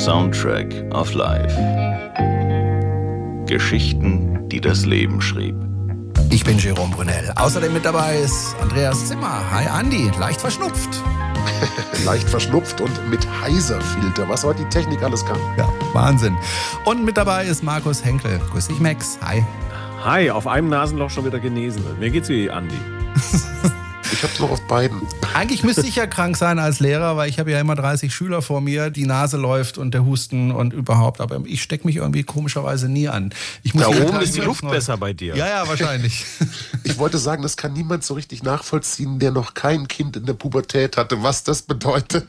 Soundtrack of Life. Geschichten, die das Leben schrieb. Ich bin Jérôme Brunel. Außerdem mit dabei ist Andreas Zimmer. Hi Andi, leicht verschnupft. Leicht verschnupft und mit Heiser-Filter, was heute die Technik alles kann. Ja, Wahnsinn. Und mit dabei ist Markus Henkel. Grüß dich, Max. Hi. Hi, auf einem Nasenloch schon wieder genesen. Mir geht's wie Andi. Ich hab's noch auf beiden. Eigentlich müsste ich ja krank sein als Lehrer, weil ich habe ja immer 30 Schüler vor mir, die Nase läuft und der Husten und überhaupt. Aber ich stecke mich irgendwie komischerweise nie an. Da oben ist die Luft besser bei dir. Ja, wahrscheinlich. Ich wollte sagen, das kann niemand so richtig nachvollziehen, der noch kein Kind in der Pubertät hatte, was das bedeutet.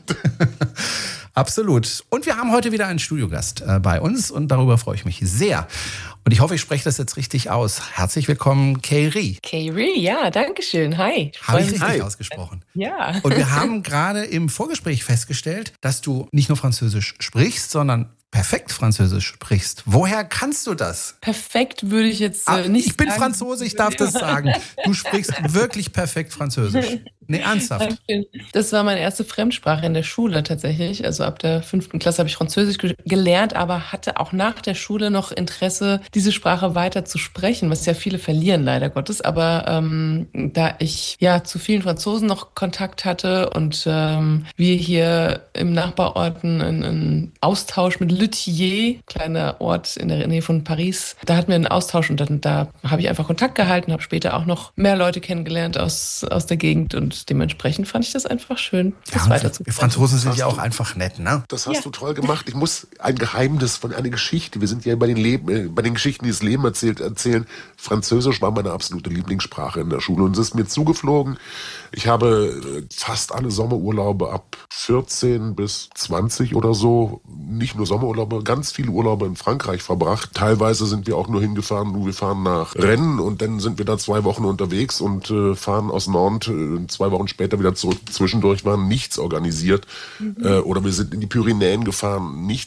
Absolut. Und wir haben heute wieder einen Studiogast bei uns und darüber freue ich mich sehr. Und ich hoffe, ich spreche das jetzt richtig aus. Herzlich willkommen, Kay-Ri. Kay-Ri, ja, danke schön. Hi. Habe ich richtig ausgesprochen? Ja. Und wir haben gerade im Vorgespräch festgestellt, dass du nicht nur Französisch sprichst, sondern perfekt Französisch sprichst. Woher kannst du das? Perfekt würde ich jetzt nicht Ich bin sagen. Franzose, ich darf das sagen. Du sprichst wirklich perfekt Französisch. Nee, ernsthaft. Das war meine erste Fremdsprache in der Schule tatsächlich. Also ab der 5. Klasse habe ich Französisch gelernt, aber hatte auch nach der Schule noch Interesse, diese Sprache weiter zu sprechen, was ja viele verlieren, leider Gottes. Aber da ich ja zu vielen Franzosen noch Kontakt hatte und wir hier im Nachbarort einen Austausch mit Le Thiers, kleiner Ort in der Nähe von Paris, da hatten wir einen Austausch und da habe ich einfach Kontakt gehalten, habe später auch noch mehr Leute kennengelernt aus der Gegend und dementsprechend fand ich das einfach schön, das weiterzugeben. Wir Franzosen sind ja auch einfach nett, ne? Das hast du toll gemacht. Ich muss ein Geheimnis von einer Geschichte, wir sind ja bei den Geschichten, die das Leben erzählen. Französisch war meine absolute Lieblingssprache in der Schule und es ist mir zugeflogen. Ich habe fast alle Sommerurlaube ab 14 bis 20 oder so, nicht nur Sommerurlaube, ganz viele Urlaube in Frankreich verbracht. Teilweise sind wir auch nur hingefahren, wir fahren nach Rennes und dann sind wir da 2 Wochen unterwegs und fahren aus Nantes 2 Wochen später wieder zurück. Zwischendurch war nichts organisiert. Oder wir sind in die Pyrenäen gefahren, nichts